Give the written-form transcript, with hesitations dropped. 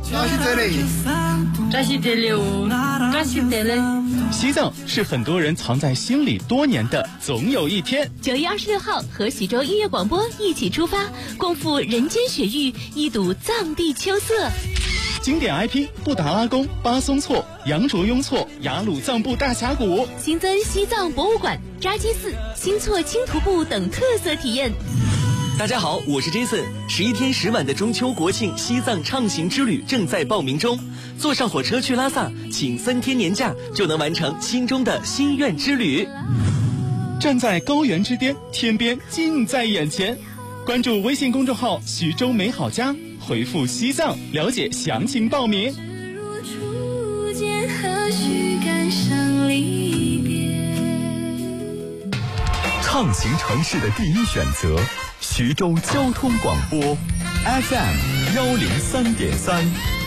西藏是很多人藏在心里多年的总有一天。 9月26号和徐州音乐广播一起出发，共赴人间雪域，一睹藏地秋色。 经典 IP 布达拉宫、巴松措、羊卓雍措、雅鲁藏布大峡谷， 新增西藏博物馆、扎基寺、新措轻徒步等特色体验。 大家好，我是 Jason。11天10晚的中秋国庆西藏畅行之旅正在报名中，坐上火车去拉萨，请3天年假就能完成心中的心愿之旅。 站在高原之巅，天边近在眼前。关注微信公众号徐州美好家，回复西藏了解详情报名。 畅行城市的第一选择，徐州交通广播 FM103.3。